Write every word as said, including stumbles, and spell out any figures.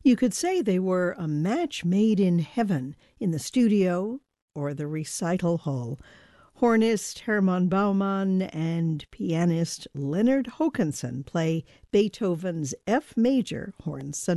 You could say they were a match made in heaven in the studio or the recital hall. Hornist Hermann Baumann and pianist Leonard Hokanson play Beethoven's F major Horn Sonata.